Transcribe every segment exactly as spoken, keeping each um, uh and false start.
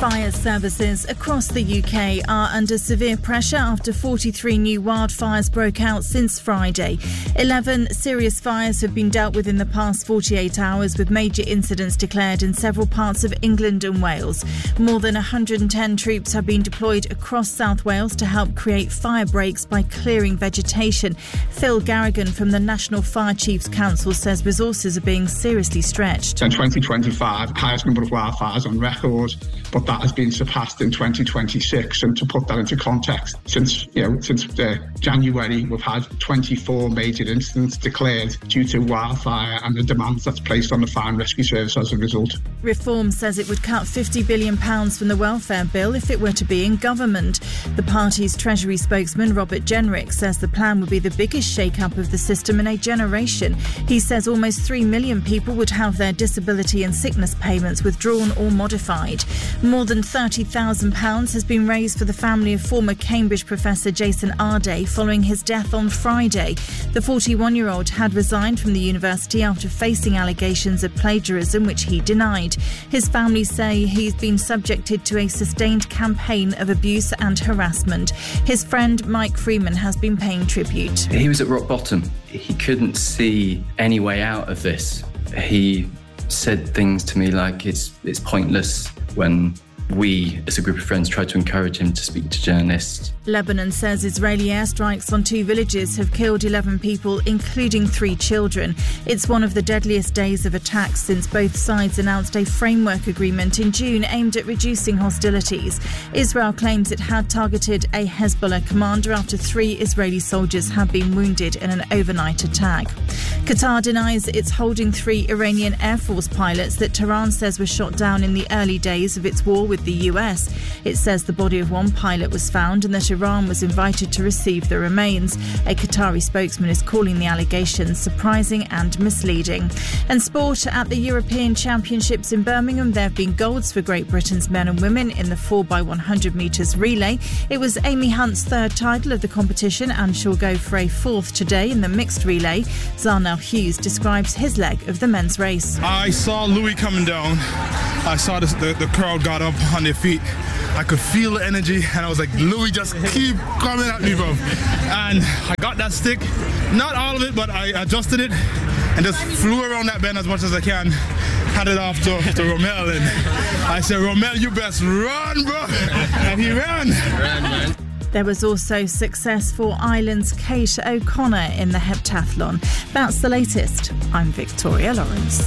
Fire services across the U K are under severe pressure after forty-three new wildfires broke out since Friday. eleven serious fires have been dealt with in the past forty-eight hours, with major incidents declared in several parts of England and Wales. More than one hundred ten troops have been deployed across South Wales to help create fire breaks by clearing vegetation. Phil Garrigan from the National Fire Chiefs Council says resources are being seriously stretched. In twenty twenty-five, highest number of wildfires on record, but that has been surpassed in twenty twenty-six. And to put that into context, since you know since uh, January, we've had twenty-four major incidents declared due to wildfire and the demands that's placed on the Fire and Rescue Service as a result. Reform says it would cut fifty billion pounds from the welfare bill if it were to be in government. The party's Treasury spokesman, Robert Jenrick, says the plan would be the biggest shake-up of the system in a generation. He says almost three million people would have their disability and sickness payments withdrawn or modified. More than thirty thousand pounds has been raised for the family of former Cambridge professor Jason Arday following his death on Friday. The forty-one-year-old had resigned from the university after facing allegations of plagiarism, which he denied. His family say he's been subjected to a sustained campaign of abuse and harassment. His friend Mike Freeman has been paying tribute. He was at rock bottom. He couldn't see any way out of this. He said things to me like it's it's pointless when we, as a group of friends, tried to encourage him to speak to journalists. Lebanon says Israeli airstrikes on two villages have killed eleven people, including three children. It's one of the deadliest days of attacks since both sides announced a framework agreement in June aimed at reducing hostilities. Israel claims it had targeted a Hezbollah commander after three Israeli soldiers had been wounded in an overnight attack. Qatar denies it's holding three Iranian Air Force pilots that Tehran says were shot down in the early days of its war with the U S. It says the body of one pilot was found and that Iran was invited to receive the remains. A Qatari spokesman is calling the allegations surprising and misleading. And sport at the European Championships in Birmingham, there have been golds for Great Britain's men and women in the four by one hundred metres relay. It was Amy Hunt's third title of the competition, and she'll go for a fourth today in the mixed relay. Zarnell Hughes describes his leg of the men's race. I saw Louis coming down. I saw this, the, the crowd got up on their feet. I could feel the energy, and I was like, Louis, just keep coming at me, bro. And I got that stick, not all of it, but I adjusted it and just flew around that bend as much as I can. Handed off to, to Romel, and I said, Romel, you best run, bro. And he ran. Ran, man. There was also success for Ireland's Kate O'Connor in the heptathlon. That's the latest. I'm Victoria Lawrence.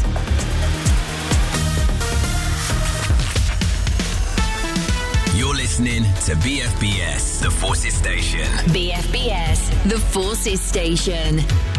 You're listening to B F B S, The Forces Station. B F B S, The Forces Station.